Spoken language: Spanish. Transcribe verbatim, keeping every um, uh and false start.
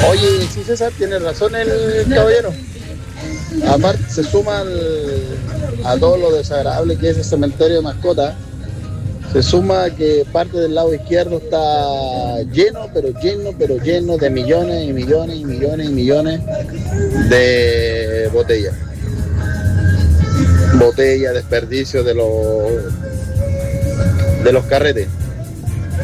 Oye, sí, César, tiene razón el caballero. Aparte, se suma al- a todo lo desagradable que es el cementerio de mascotas. Se suma que parte del lado izquierdo está lleno, pero lleno, pero lleno de millones y millones y millones y millones de botellas. Botellas, desperdicio de los de los carretes.